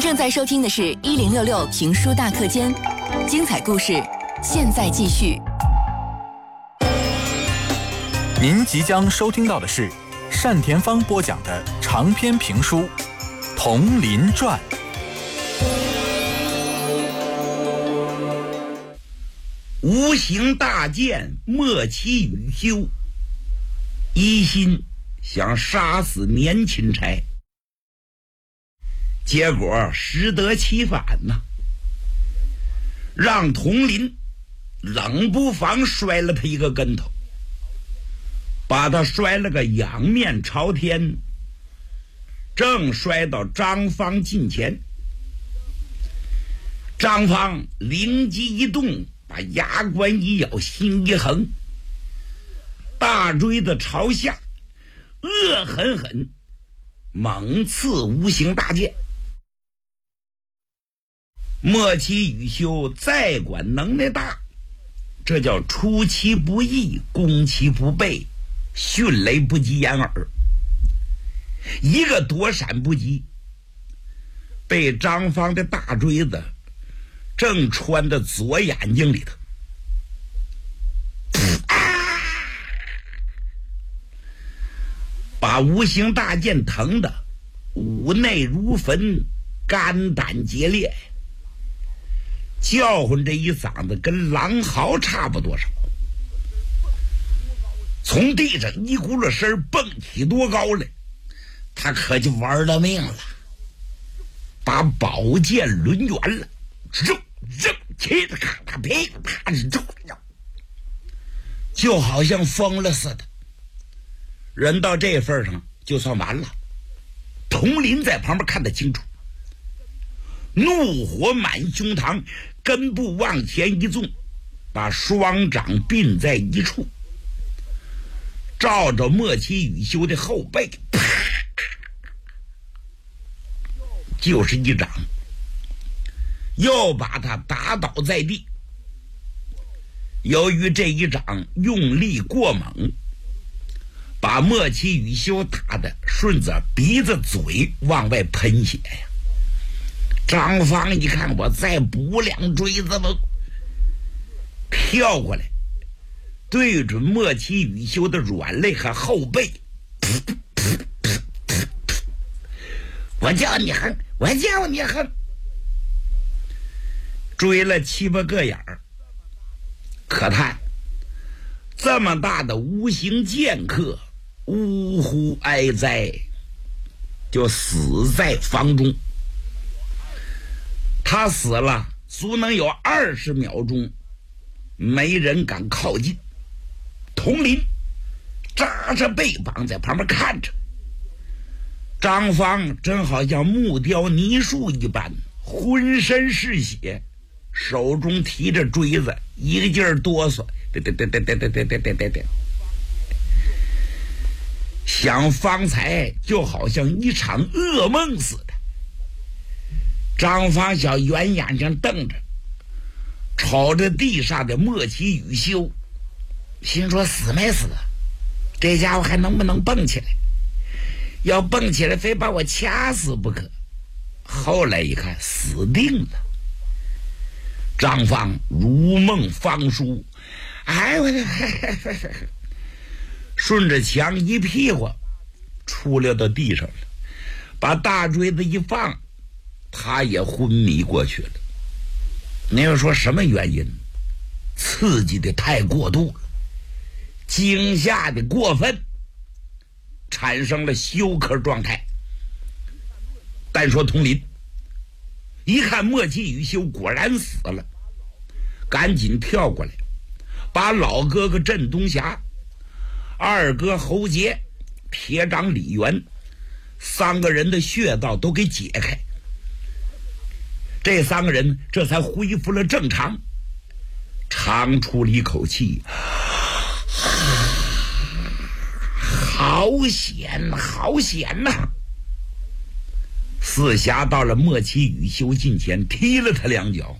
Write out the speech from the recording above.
正在收听的是1066评书大课间，精彩故事现在继续。 您即将收听到的是单田芳播讲的长篇评书《铜林传》。 无形大剑莫其允修，一心想杀死年钦差，结果适得其反呐，让佟林冷不防摔了他一个跟头，把他摔了个仰面朝天，正摔到张方近前。张方灵机一动，把牙关一咬，心一横，大锥子朝下，恶狠狠猛刺无形大剑。莫其雨修再管能耐大，这叫出其不意，攻其不备，迅雷不及掩耳，一个躲闪不及，被张方的大锥子正穿到左眼睛里头，把无形大剑疼得五内如焚，肝胆竭裂，叫唤这一嗓子跟狼嚎差不多少，从地上一咕噜声蹦起多高来，他可就玩了命了，把宝剑抡圆了，气得咔嗒噼啪就好像疯了似的。人到这份上就算完了。佟林在旁边看得清楚，怒火满胸膛，根部往前一纵，把双掌并在一处，照着莫其雨修的后背，啪，就是一掌，又把他打倒在地。由于这一掌用力过猛，把莫其雨修打得顺着鼻子嘴往外喷血呀。张方一看，我再补两锥子吧，跳过来对准莫其雨修的软肋和后背，我叫你横，我叫你横，追了7、8个眼儿。可叹这么大的无形剑客，呜呼哀哉，就死在房中。他死了足能有20秒钟，没人敢靠近。佟林扎着背膀在旁边看着，张方真好像木雕泥塑一般，浑身是血，手中提着锥子，一个劲儿哆嗦，想方才就好像一场噩梦似的。张方小圆眼睛瞪着，瞅着地上的莫其雨修，心说死没死，这家伙还能不能蹦起来？要蹦起来非把我掐死不可。后来一看死定了。张方如梦方舒，哎我的顺着墙一屁股出溜到地上了，把大锥子一放，他也昏迷过去了。你要说什么原因？刺激的太过度了，惊吓的过分，产生了休克状态。单说佟林一看莫其雨修果然死了，赶紧跳过来，把老哥哥镇东霞、二哥侯杰、铁长李元3个人的穴道都给解开。这3个人这才恢复了正常，长出了一口气，好险好险呐！四侠到了莫其雨修近前，踢了他2脚，